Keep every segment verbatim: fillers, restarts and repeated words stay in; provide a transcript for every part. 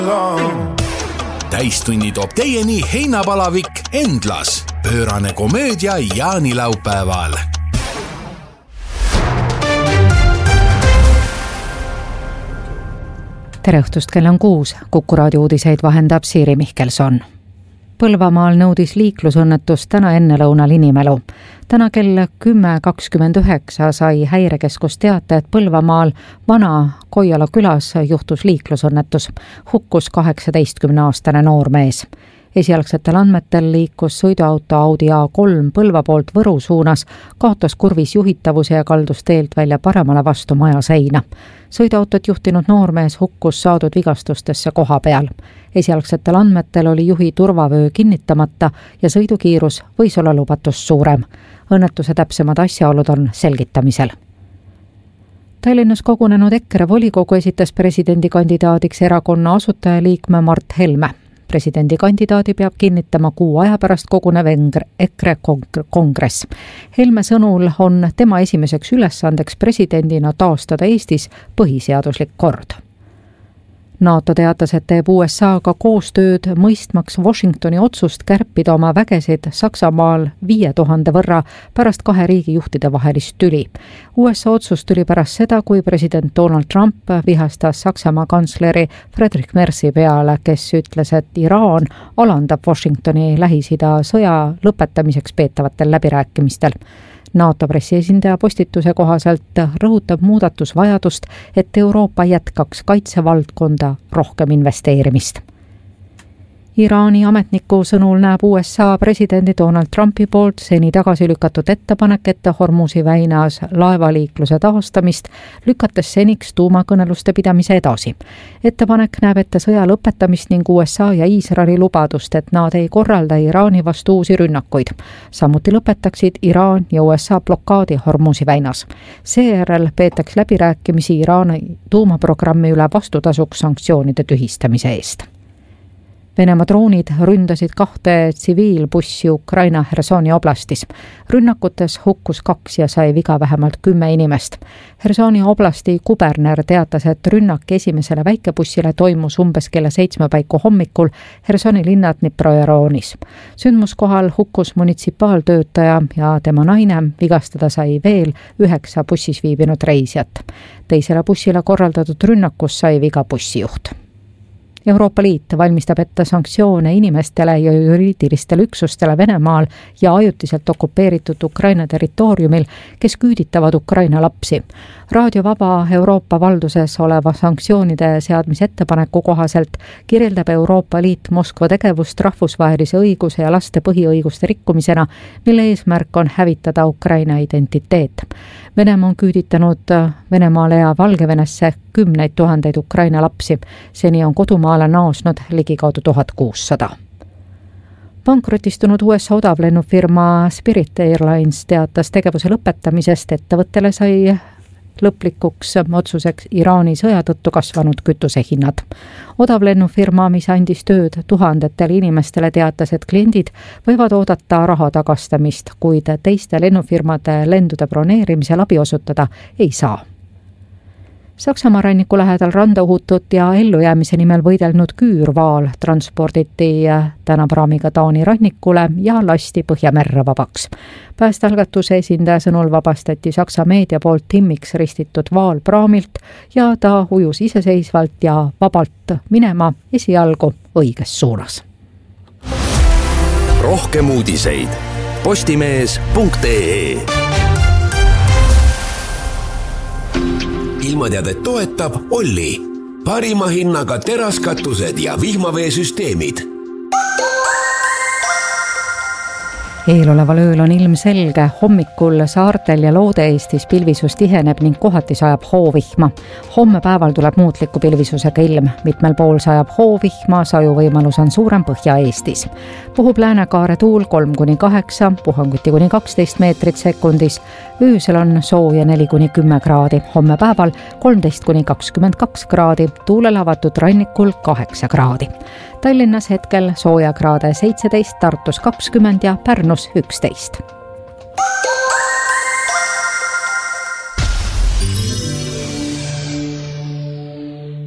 Täistunni toob teieni heinapalavik Endlas. Pöörane komöödia jaanilaupäeval. Tere õhtust, kell on kuus. Kuku raadio uudiseid vahendab Siiri Mihkelson. Põlvamaal nõudis liiklusõnnetust täna ennelõunal inimelu. Täna kell kümme kakskümmend üheksa sai häirekeskus teate, et Põlvamaal Vana Koiala külas juhtus liiklusõnnetus. Hukkus kaheksateistkümneaastane noormees. Esialgsetel andmetel liikus sõiduauto Audi A kolm Põlva poolt Võru suunas, kaotas kurvis juhitavuse ja kaldus teelt välja paremale vastu maja seina. Sõiduautot juhtinud noormees hukkus saadud vigastustesse koha peal. Esialgsetel andmetel oli juhi turvavöö kinnitamata ja sõidukiirus võis olla lubatust suurem. Õnnetuse täpsemad asjaolud on selgitamisel. Tallinnas kogunenud EKRE volikogu esitas presidendikandidaadiks erakonna asutajaliikme Mart Helme. Presidendikandidaadi peab kinnitama kuu aja pärast kogunev EKRE kongress. Helme sõnul on tema esimeseks ülesandeks presidendina taastada Eestis põhiseaduslik kord. NATO teatas, et teeb U S A-ga koostööd mõistmaks Washingtoni otsust kärpida oma vägesid Saksamaal viie tuhande võrra pärast kahe riigi juhtide vahelist tüli. U S A otsus tuli pärast seda, kui president Donald Trump vihastas Saksamaa kantsleri Friedrich Merzi peale, kes ütles, et Iraan alandab Washingtoni Lähis-Ida sõja lõpetamiseks peetavatel läbirääkimistel. NATO pressiesindaja postituse kohaselt rõhutab muudatus vajadust, et Euroopa jätkaks kaitsevaldkonda rohkem investeerimist. Iraani ametniku sõnul näeb U S A presidendi Donald Trumpi poolt seni tagasi lükatud ettepanek, et Hormuzi väinas laevaliikluse taastamist, lükates seniks tuumakõneluste pidamise edasi. Ettepanek näeb ette sõja lõpetamist ning U S A ja Iisraeli lubadust, et nad ei korralda Iraani vastu uusi rünnakuid. Samuti lõpetaksid Iraan ja U S A blokaadi Hormuzi väinas. Seejärel peetaks läbirääkimisi Iraani tuumaprogrammi üle vastutasuks sanktsioonide tühistamise eest. Venemaa droonid ründasid kahte tsiviilbussi Ukraina Hersoni oblastis. Rünnakutes hukkus kaks ja sai viga vähemalt kümme inimest. Hersoni oblasti kuberner teatas, et rünnak esimesele väikebussile toimus umbes kella seitsme paiku hommikul Hersoni linna Dniprojeronis. Sündmuskohal hukkus munitsipaaltöötaja ja tema naine, vigastada sai veel üheksa bussis viibinud reisijat. Teisele bussile korraldatud rünnakus sai viga bussijuht. Euroopa Liit valmistab ette sanktsioone inimestele ja juriidilistele üksustele Venemaal ja ajutiselt okupeeritud Ukraina territooriumil, kes küüditavad Ukraina lapsi. Raadio Vaba Euroopa valduses oleva sanktsioonide seadmise ettepaneku kohaselt kirjeldab Euroopa Liit Moskva tegevust rahvusvahelise õiguse ja laste põhiõiguste rikkumisena, mille eesmärk on hävitada Ukraina identiteet. Venemaa on küüditanud Venemaale ja Valgevenesse kümneid tuhandeid Ukraina lapsi. Seni on kodumaale naasnud ligikaudu tuhat kuussada. Pankrotistunud U S A odavlennufirma Spirit Airlines teatas tegevuse lõpetamisest. Ettevõttele sai lõplikuks otsuseks Iraani sõja tõttu kasvanud kütusehinnad. Odavlennufirma, mis andis tööd tuhandetele inimestele, teatas, et kliendid võivad oodata raha tagastamist, kuid teiste lennufirmade lendude broneerimisel abi osutada ei saa. Saksamaa ranniku lähedal randauhutut ja ellujäämise nimel võidelnud küürvaal transporditi täna praamiga Taani rannikule ja lasti Põhjamerre vabaks. Päästealgatuse esindaja sõnul vabastati Saksa meedia poolt timmiks ristitud vaal praamilt ja ta ujus iseseisvalt ja vabalt minema esialgu õiges suunas. Rohkem uudiseid postimees punkt ee. Ilmateadet toetab Olli. Parima hinnaga teraskatused ja vihmaveesüsteemid. Eeloleval ööl on ilm selge, hommikul saartel ja Loode-Eestis pilvisus tiheneb ning kohati sajab hoovihma. Homme päeval tuleb muutliku pilvisusega ilm, mitmel pool sajab hoovihma, sajuvõimalus on suurem Põhja-Eestis. Puhub läänekaare tuul kolm kuni kaheksa, puhanguti kuni kaksteist meetrit sekundis, öösel on sooja neli kuni kümme kraadi, homme päeval kolmteist kuni kakskümmend kaks kraadi, tuulel avatud rannikul kaheksa kraadi. Tallinnas hetkel sooja kraade seitseteist, Tartus kakskümmend ja Pärnus üksteist.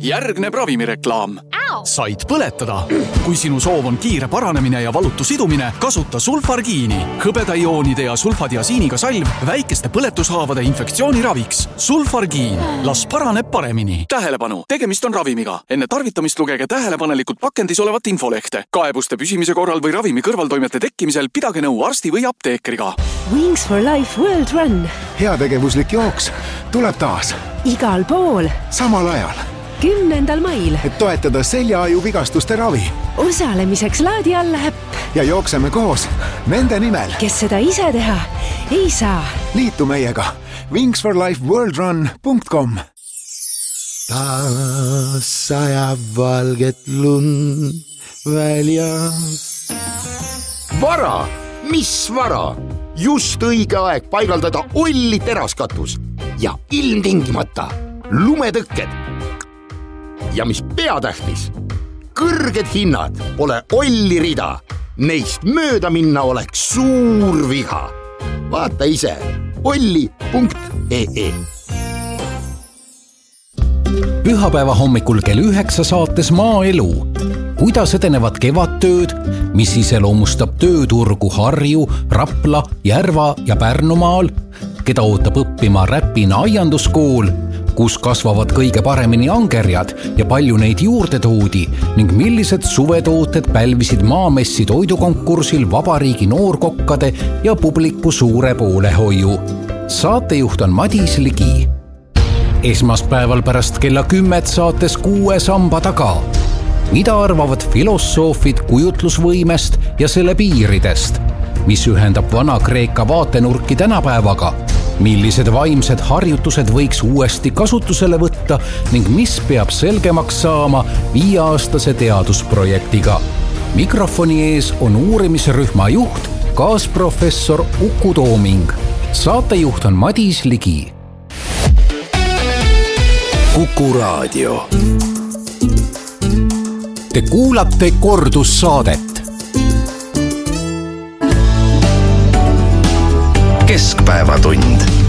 Järgneb ravimireklaam. Said põletada. Kui sinu soov on kiire paranemine ja valutu sidumine, kasuta sulfargiini. Hõbedaioonide ja sulfadiasiiniga salv väikeste põletushaavade infektsiooni raviks. Sulfargiin. Las paraneb paremini. Tähelepanu. Tegemist on ravimiga. Enne tarvitamist lugege tähelepanelikult pakendis olevat infolehte. Kaebuste püsimise korral või ravimi kõrvaltoimete tekkimisel pidage nõu arsti või apteekriga. Wings for Life World Run. Heategevuslik jooks tuleb taas. Igal pool. Samal ajal. Kümnendal mail. Et toetada seljaaju vigastuste ravi. Osalemiseks laadi alla äpp. Ja jookseme koos nende nimel. Kes seda ise teha ei saa. Liitu meiega. wings for life world run punkt com. Taas sajab valget lund väljas. Vara! Mis vara? Just õige aeg paigaldada Olli teraskatus. Ja ilmtingimata lumetõkked. Ja mis peatähtis, kõrged hinnad pole Olli rida. Neist mööda minna oleks suur viga. Vaata ise olli punkt ee. Pühapäeva hommikul kell üheksa saates Maaelu. Kuidas edenevad kevadtööd, mis iseloomustab tööturgu Harju, Rapla, Järva ja Pärnumaal, keda ootab õppima räpina aianduskool, kus kasvavad kõige paremini angerjad ja palju neid juurde toodi ning millised suvetooted pälvisid Maamessi toidukonkursil vabariigi noorkokkade ja publiku suure poolehoiu. Saatejuht on Madis Ligi. Esmaspäeval pärast kella kümmet saates Kuue samba taga. Mida arvavad filosoofid kujutlusvõimest ja selle piiridest, mis ühendab Vana-Kreeka vaatenurki tänapäevaga? Millised vaimsed harjutused võiks uuesti kasutusele võtta ning mis peab selgemaks saama viieaastase teadusprojektiga? Mikrofoni ees on uurimisrühma juht, kaasprofessor Uku Tooming. Saatejuht on Madis Ligi. Kuku Raadio. Te kuulate kordussaadet. Keskpäevatund.